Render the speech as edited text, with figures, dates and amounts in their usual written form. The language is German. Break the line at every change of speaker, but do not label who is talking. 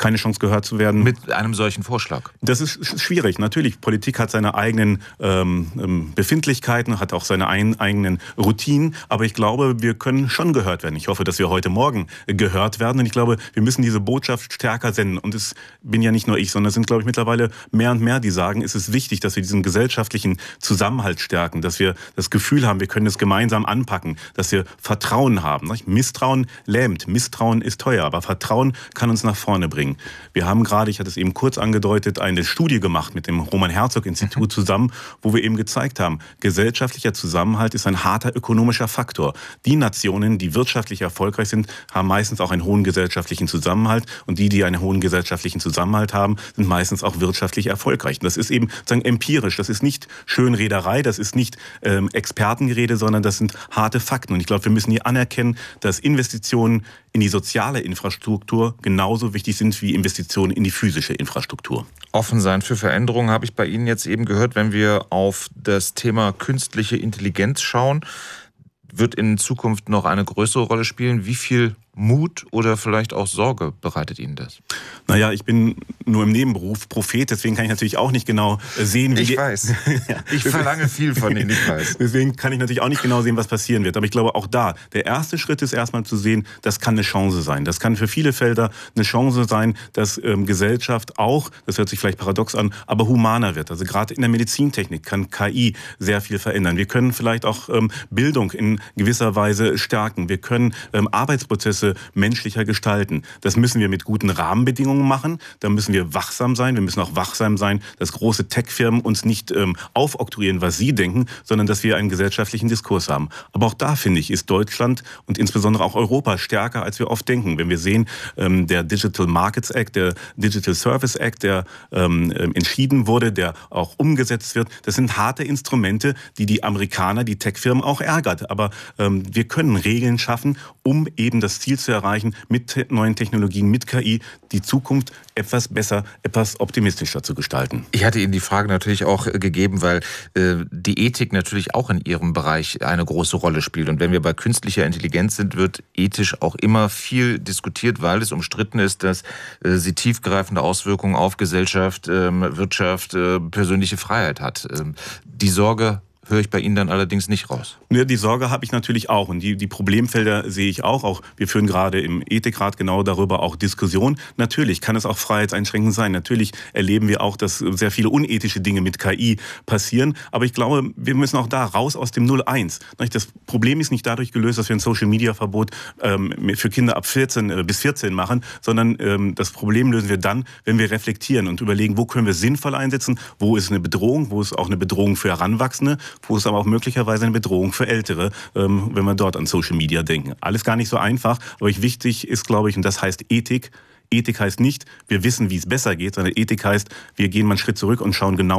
keine Chance gehört zu werden.
Mit einem solchen Vorschlag?
Das ist schwierig. Natürlich, Politik hat seine eigenen Befindlichkeiten, hat auch seine eigenen Routinen. Aber ich glaube, wir können schon gehört werden. Ich hoffe, dass wir heute Morgen gehört werden. Und ich glaube, wir müssen diese Botschaft stärker senden. Und es bin ja nicht nur ich, sondern es sind, glaube ich, mittlerweile mehr und mehr, die sagen, es ist wichtig, dass wir diesen gesellschaftlichen Zusammenhalt stärken, dass wir das Gefühl haben, wir können es gemeinsam anpacken, dass wir Vertrauen haben. Misstrauen lähmt, Misstrauen ist teuer, aber Vertrauen kann uns nach vorne bringen. Wir haben gerade, ich hatte es eben kurz angedeutet, eine Studie gemacht mit dem Roman-Herzog-Institut zusammen, wo wir eben gezeigt haben, gesellschaftlicher Zusammenhalt ist ein harter ökonomischer Faktor. Die Nationen, die wirtschaftlich erfolgreich sind, haben meistens auch einen hohen gesellschaftlichen Zusammenhalt und die einen hohen gesellschaftlichen Zusammenhalt haben, sind meistens auch wirtschaftlich erfolgreich. Und das ist eben sozusagen empirisch, das ist nicht Schönrederei, das ist nicht Expertengerede, sondern das sind harte Fakten. Und ich glaube, wir müssen hier anerkennen, dass Investitionen in die soziale Infrastruktur genauso wichtig sind wie Investitionen in die physische Infrastruktur.
Offen sein für Veränderungen habe ich bei Ihnen jetzt eben gehört, wenn wir auf das Thema künstliche Intelligenz schauen. Wird in Zukunft noch eine größere Rolle spielen? Wie viel Mut oder vielleicht auch Sorge bereitet Ihnen das?
Naja, ich bin nur im Nebenberuf Prophet, deswegen kann ich natürlich auch nicht genau sehen, wie...
Ich weiß. Ja. Ich verlange viel von Ihnen, ich weiß.
Deswegen kann ich natürlich auch nicht genau sehen, was passieren wird. Aber ich glaube auch da, der erste Schritt ist erstmal zu sehen, das kann eine Chance sein. Das kann für viele Felder eine Chance sein, dass Gesellschaft auch, das hört sich vielleicht paradox an, aber humaner wird. Also gerade in der Medizintechnik kann KI sehr viel verändern. Wir können vielleicht auch Bildung in gewisser Weise stärken. Wir können Arbeitsprozesse menschlicher gestalten. Das müssen wir mit guten Rahmenbedingungen machen. Da müssen wir wachsam sein. Wir müssen auch wachsam sein, dass große Tech-Firmen uns nicht aufoktroyieren, was sie denken, sondern dass wir einen gesellschaftlichen Diskurs haben. Aber auch da, finde ich, ist Deutschland und insbesondere auch Europa stärker, als wir oft denken. Wenn wir sehen, der Digital Markets Act, der Digital Service Act, der entschieden wurde, der auch umgesetzt wird, das sind harte Instrumente, die Amerikaner, die Tech-Firmen auch ärgert. Aber wir können Regeln schaffen, um eben das Ziel zu erreichen, mit neuen Technologien, mit KI, die Zukunft etwas besser, etwas optimistischer zu gestalten.
Ich hatte Ihnen die Frage natürlich auch gegeben, weil die Ethik natürlich auch in Ihrem Bereich eine große Rolle spielt. Und wenn wir bei künstlicher Intelligenz sind, wird ethisch auch immer viel diskutiert, weil es umstritten ist, dass sie tiefgreifende Auswirkungen auf Gesellschaft, Wirtschaft, persönliche Freiheit hat. Die Sorge höre ich bei Ihnen dann allerdings nicht raus.
Ja, die Sorge habe ich natürlich auch und die Problemfelder sehe ich auch. Wir führen gerade im Ethikrat genau darüber auch Diskussionen. Natürlich kann es auch freiheitseinschränkend sein. Natürlich erleben wir auch, dass sehr viele unethische Dinge mit KI passieren. Aber ich glaube, wir müssen auch da raus aus dem 0-1. Das Problem ist nicht dadurch gelöst, dass wir ein Social-Media-Verbot für Kinder ab 14 bis 14 machen, sondern das Problem lösen wir dann, wenn wir reflektieren und überlegen, wo können wir sinnvoll einsetzen, wo ist eine Bedrohung, wo ist auch eine Bedrohung für Heranwachsende, wo ist aber auch möglicherweise eine Bedrohung für Ältere, wenn wir dort an Social Media denken. Alles gar nicht so einfach, aber wichtig ist, glaube ich, und das heißt Ethik. Ethik heißt nicht, wir wissen, wie es besser geht, sondern Ethik heißt, wir gehen mal einen Schritt zurück und schauen genau